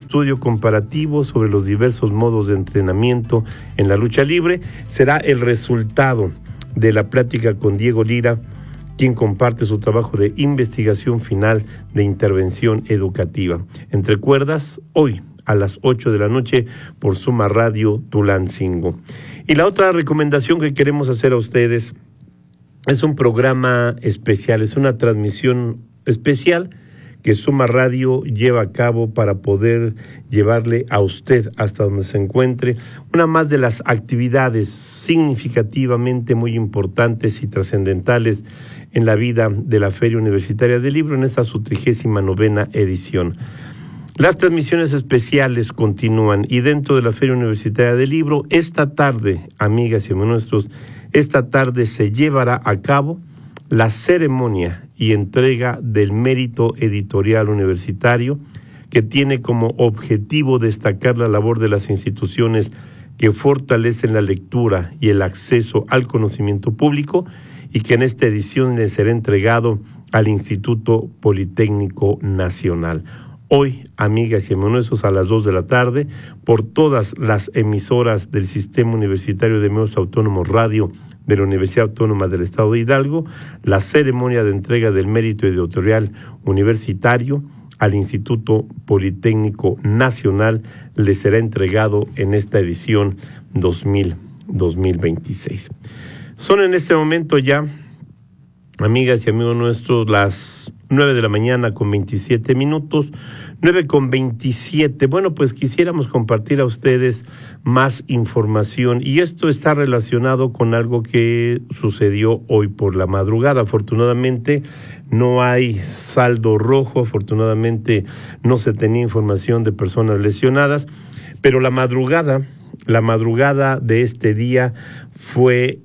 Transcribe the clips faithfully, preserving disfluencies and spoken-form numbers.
estudio comparativo sobre los diversos modos de entrenamiento en la lucha libre. Será el resultado de la plática con Diego Lira, quien comparte su trabajo de investigación final de intervención educativa. Entre cuerdas, hoy a las ocho de la noche por Suma Radio Tulancingo. Y la otra recomendación que queremos hacer a ustedes es un programa especial, es una transmisión especial que Suma Radio lleva a cabo para poder llevarle a usted hasta donde se encuentre una más de las actividades significativamente muy importantes y trascendentales en la vida de la Feria Universitaria del Libro en esta su trigésima novena edición. Las transmisiones especiales continúan y dentro de la Feria Universitaria del Libro, esta tarde, amigas y amigos nuestros, esta tarde se llevará a cabo la ceremonia y entrega del mérito editorial universitario, que tiene como objetivo destacar la labor de las instituciones que fortalecen la lectura y el acceso al conocimiento público, y que en esta edición le será entregado al Instituto Politécnico Nacional. Hoy, amigas y amigos nuestros, a las dos de la tarde, por todas las emisoras del Sistema Universitario de Medios Autónomos Radio de la Universidad Autónoma del Estado de Hidalgo, la ceremonia de entrega del mérito editorial universitario al Instituto Politécnico Nacional le será entregado en esta edición dos mil veintiséis. Son en este momento ya, amigas y amigos nuestros, las nueve de la mañana con veintisiete minutos, nueve con veintisiete. Bueno, pues quisiéramos compartir a ustedes más información y esto está relacionado con algo que sucedió hoy por la madrugada. Afortunadamente no hay saldo rojo, afortunadamente no se tenía información de personas lesionadas, pero la madrugada, la madrugada de este día fue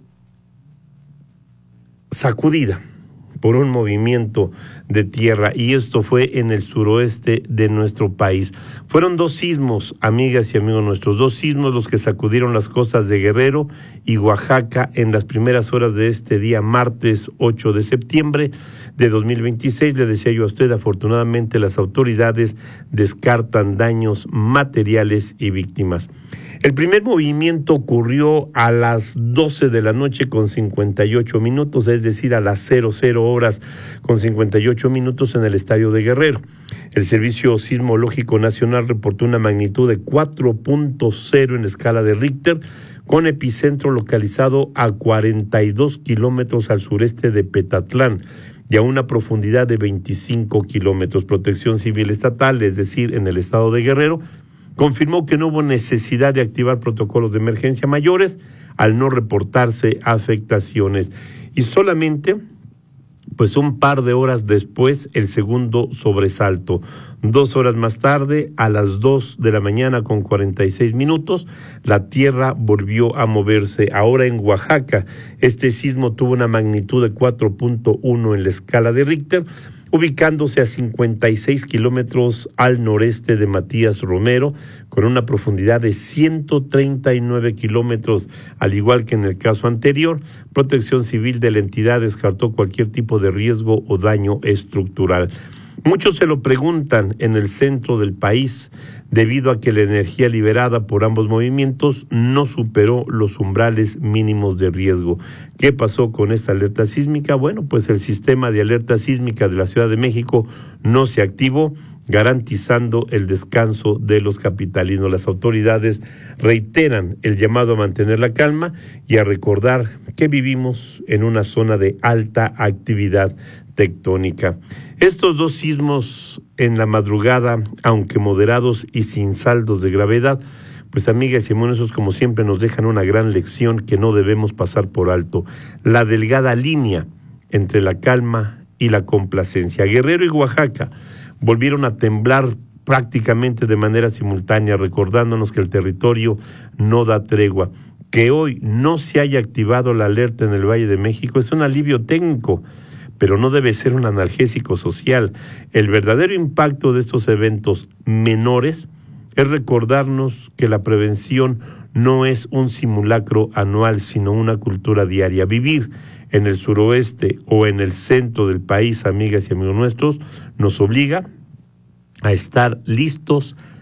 sacudida por un movimiento de tierra, y esto fue en el suroeste de nuestro país. Fueron dos sismos, amigas y amigos nuestros, dos sismos los que sacudieron las costas de Guerrero y Oaxaca en las primeras horas de este día, martes ocho de septiembre de dos mil veintiséis. Le decía yo a usted, afortunadamente las autoridades descartan daños materiales y víctimas. El primer movimiento ocurrió a las doce de la noche con cincuenta y ocho minutos, es decir, a las cero cero horas con cincuenta y ocho minutos en el estadio de Guerrero. El Servicio Sismológico Nacional reportó una magnitud de cuatro punto cero en la escala de Richter, con epicentro localizado a cuarenta y dos kilómetros al sureste de Petatlán y a una profundidad de veinticinco kilómetros. Protección Civil Estatal, es decir, en el estado de Guerrero, confirmó que no hubo necesidad de activar protocolos de emergencia mayores al no reportarse afectaciones. Y solamente, pues un par de horas después, el segundo sobresalto. Dos horas más tarde, a las dos de la mañana con cuarenta y seis minutos, la tierra volvió a moverse. Ahora en Oaxaca, este sismo tuvo una magnitud de cuatro punto uno en la escala de Richter, ubicándose a cincuenta y seis kilómetros al noreste de Matías Romero, con una profundidad de ciento treinta y nueve kilómetros, al igual que en el caso anterior. Protección Civil de la entidad descartó cualquier tipo de riesgo o daño estructural. Muchos se lo preguntan en el centro del país, debido a que la energía liberada por ambos movimientos no superó los umbrales mínimos de riesgo. ¿Qué pasó con esta alerta sísmica? Bueno, pues el sistema de alerta sísmica de la Ciudad de México no se activó, garantizando el descanso de los capitalinos. Las autoridades reiteran el llamado a mantener la calma y a recordar que vivimos en una zona de alta actividad tectónica. Estos dos sismos en la madrugada, aunque moderados y sin saldos de gravedad, pues amigas y amigos, como siempre nos dejan una gran lección que no debemos pasar por alto: la delgada línea entre la calma y la complacencia. Guerrero y Oaxaca volvieron a temblar prácticamente de manera simultánea, recordándonos que el territorio no da tregua. Que hoy no se haya activado la alerta en el Valle de México es un alivio técnico, pero no debe ser un analgésico social. El verdadero impacto de estos eventos menores es recordarnos que la prevención no es un simulacro anual, sino una cultura diaria. Vivir en el suroeste o en el centro del país, amigas y amigos nuestros, nos obliga a estar listos